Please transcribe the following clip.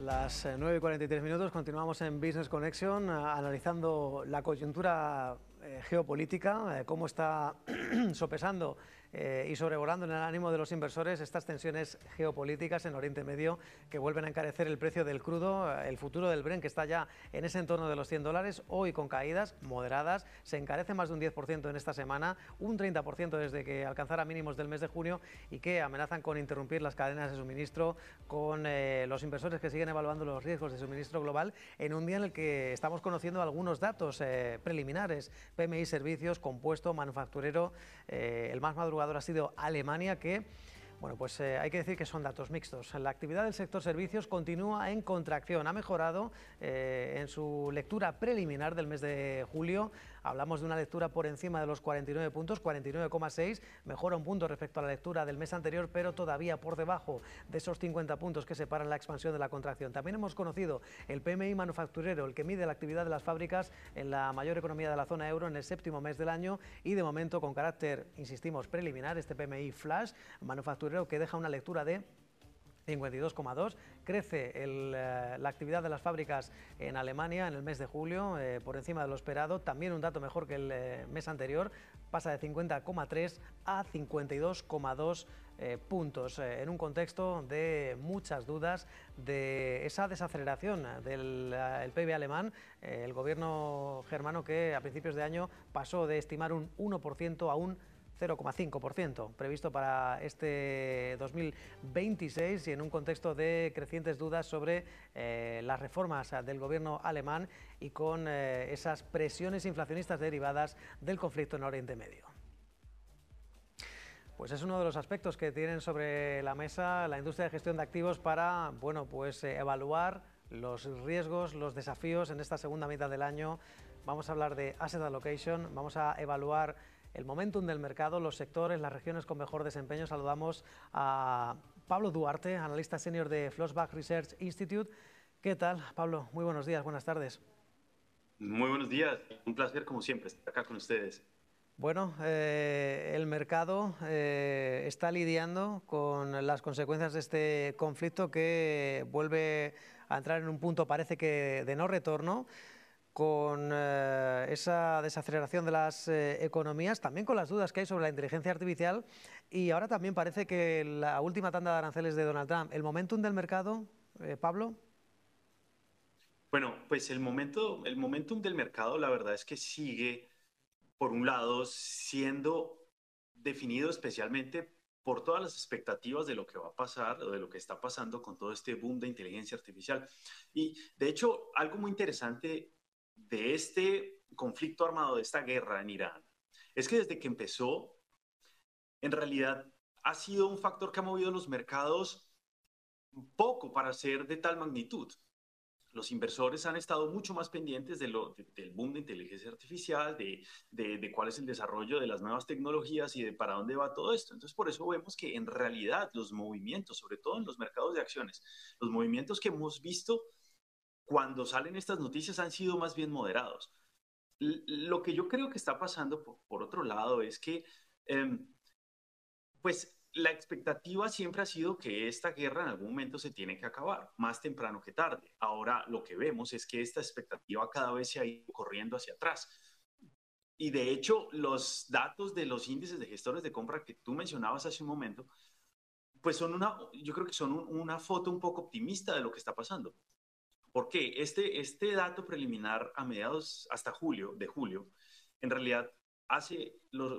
Las 9:43 continuamos en Business Connection analizando la coyuntura geopolítica, cómo está sopesando y sobrevolando en el ánimo de los inversores estas tensiones geopolíticas en Oriente Medio que vuelven a encarecer el precio del crudo. El futuro del Brent, que está ya en ese entorno de los $100, hoy con caídas moderadas, se encarece más de un 10% en esta semana, un 30% desde que alcanzara mínimos del mes de junio, y que amenazan con interrumpir las cadenas de suministro, con los inversores que siguen evaluando los riesgos de suministro global en un día en el que estamos conociendo algunos datos preliminares. PMI servicios, compuesto, manufacturero. El más madrugador ha sido Alemania, que bueno, pues hay que decir que son datos mixtos. La actividad del sector servicios continúa en contracción. Ha mejorado en su lectura preliminar del mes de julio. Hablamos de una lectura por encima de los 49 puntos, 49,6. Mejora un punto respecto a la lectura del mes anterior, pero todavía por debajo de esos 50 puntos que separan la expansión de la contracción. También hemos conocido el PMI manufacturero, el que mide la actividad de las fábricas en la mayor economía de la zona euro en el séptimo mes del año, y de momento con carácter, insistimos, preliminar, este PMI flash manufacturero, que deja una lectura de 52,2. Crece la actividad de las fábricas en Alemania en el mes de julio por encima de lo esperado. También un dato mejor que el mes anterior. Pasa de 50,3 a 52,2 puntos, en un contexto de muchas dudas de esa desaceleración del PIB alemán. El gobierno germano, que a principios de año pasó de estimar un 1% a un 0,5% previsto para este 2026, y en un contexto de crecientes dudas sobre las reformas del gobierno alemán y con esas presiones inflacionistas derivadas del conflicto en Oriente Medio. Pues es uno de los aspectos que tienen sobre la mesa la industria de gestión de activos para, bueno, pues evaluar los riesgos, los desafíos en esta segunda mitad del año. Vamos a hablar de asset allocation, vamos a evaluar el momentum del mercado, los sectores, las regiones con mejor desempeño. Saludamos a Pablo Duarte, analista senior de Flossbach Research Institute. ¿Qué tal, Pablo? Muy buenos días, buenas tardes. Muy buenos días, un placer como siempre estar acá con ustedes. Bueno, el mercado está lidiando con las consecuencias de este conflicto, que vuelve a entrar en un punto, parece que de no retorno, con esa desaceleración de las economías, también con las dudas que hay sobre la inteligencia artificial, y ahora también parece que la última tanda de aranceles de Donald Trump. ¿El momentum del mercado, Pablo? Bueno, pues el momentum del mercado, la verdad es que sigue, por un lado, siendo definido especialmente por todas las expectativas de lo que va a pasar o de lo que está pasando con todo este boom de inteligencia artificial. Y de hecho, algo muy interesante de este conflicto armado, de esta guerra en Irán, es que desde que empezó, en realidad ha sido un factor que ha movido los mercados poco para ser de tal magnitud. Los inversores han estado mucho más pendientes del boom de inteligencia artificial, de cuál es el desarrollo de las nuevas tecnologías y de para dónde va todo esto. Entonces, por eso vemos que en realidad los movimientos, sobre todo en los mercados de acciones, los movimientos que hemos visto cuando salen estas noticias han sido más bien moderados. Lo que yo creo que está pasando, por otro lado, es que eh, pues la expectativa siempre ha sido que esta guerra en algún momento se tiene que acabar, más temprano que tarde. Ahora lo que vemos es que esta expectativa cada vez se ha ido corriendo hacia atrás. Y de hecho, los datos de los índices de gestores de compra que tú mencionabas hace un momento, pues yo creo que son una foto un poco optimista de lo que está pasando. Porque este dato preliminar a mediados hasta julio, en realidad hace